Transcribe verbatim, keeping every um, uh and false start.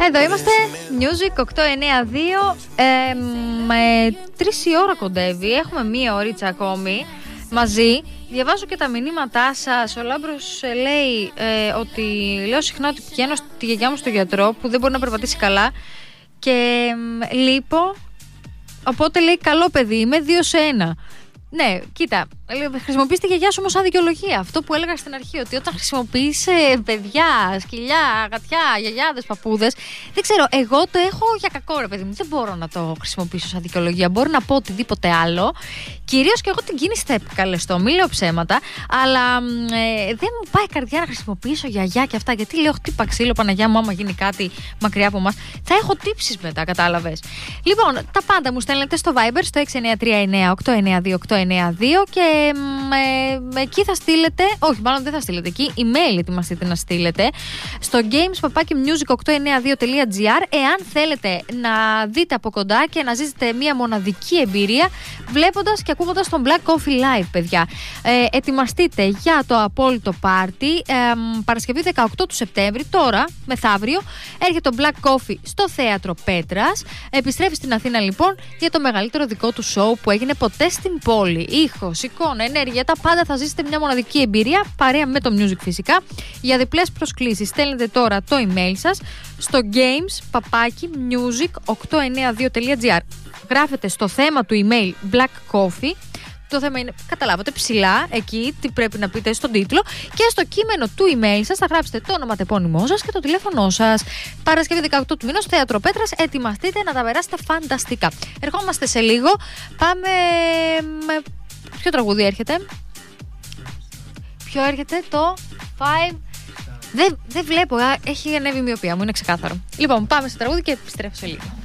Εδώ είμαστε, Music οκτώ εννιά δύο, ε, με τρεις η ώρα κοντεύει, έχουμε μία ωρίτσα ακόμη μαζί. Διαβάζω και τα μηνύματά σας. Ο Λάμπρος ε, λέει ε, ότι λέω συχνά ότι πηγαίνω στη γιαγιά μου στο γιατρό που δεν μπορεί να περπατήσει καλά και ε, λείπω, οπότε λέει καλό παιδί, είμαι δύο σε ένα. Ναι, κοίτα, χρησιμοποιείς τη γιαγιά σου όμως σαν δικαιολογία. Αυτό που έλεγα στην αρχή, ότι όταν χρησιμοποιείς παιδιά, σκυλιά, γατιά, γιαγιάδες, παππούδες, δεν ξέρω, εγώ το έχω για κακό, ρε παιδί μου. Δεν μπορώ να το χρησιμοποιήσω σαν δικαιολογία. Μπορώ να πω οτιδήποτε άλλο. Κυρίως και εγώ την κίνηση θα επικαλεστώ, μην λέω ψέματα. Αλλά ε, δεν μου πάει η καρδιά να χρησιμοποιήσω γιαγιά και αυτά. Γιατί λέω χτύπα ξύλο, Παναγιά μου, άμα γίνει κάτι μακριά από μας. Θα έχω τύψεις μετά, κατάλαβες. Λοιπόν, τα πάντα μου στέλνετε στο Viber στο έξι εννιά τρία εννιά οκτώ εννιά δύο οκτώ εννιά δύο και ε, εκεί θα στείλετε, όχι μάλλον δεν θα στείλετε εκεί, email ετοιμαστείτε να στείλετε στο games παπάκι music οκτώ εννιά δύο τελεία τζι άρ εάν θέλετε να δείτε από κοντά και να ζήσετε μια μοναδική εμπειρία βλέποντας και ακούγοντας τον Black Coffee Live, παιδιά. Ε, ετοιμαστείτε για το απόλυτο πάρτι. Ε, Παρασκευή δεκαοκτώ του Σεπτέμβρη, τώρα μεθαύριο, έρχεται το Black Coffee στο Θέατρο Πέτρας. Επιστρέφει στην Αθήνα λοιπόν για το μεγαλύτερο δικό του show που έγινε ποτέ στην πόλη. Ήχος, εικόνα, ενέργεια, τα πάντα θα ζήσετε μια μοναδική εμπειρία παρέα με το music φυσικά. Για διπλές προσκλήσεις στέλνετε τώρα το email σας στο games παπάκι music οκτώ εννιά δύο τελεία τζι άρ. Γράφετε στο θέμα του email Black Coffee. Το θέμα είναι, καταλάβατε, ψηλά εκεί τι πρέπει να πείτε στον τίτλο και στο κείμενο του email σας θα γράψετε το ονοματεπώνυμό σας και το τηλέφωνό σας. Παρασκευή δεκαοκτώ του μήνα στο Θέατρο Πέτρας. Ετοιμαστείτε να τα περάσετε φανταστικά. Ερχόμαστε σε λίγο. Πάμε με... Ποιο τραγούδι έρχεται? Ποιο έρχεται? Το πέντε. Δεν, δεν βλέπω, έχει ανέβει η μοιοπία μου, είναι ξεκάθαρο. Λοιπόν, πάμε στο τραγούδι και επιστρέφω σε λίγο.